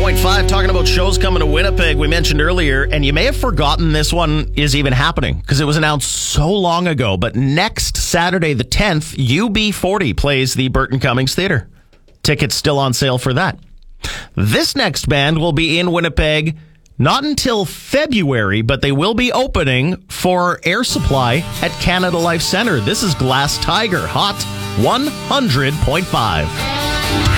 100.5, talking about shows coming to Winnipeg, we mentioned earlier, and you may have forgotten this one is even happening because it was announced so long ago. But next Saturday, the 10th, UB40 plays the Burton Cummings Theatre. Tickets still on sale for that. This next band will be in Winnipeg not until February, but they will be opening for Air Supply at Canada Life Centre. This is Glass Tiger, Hot 100.5.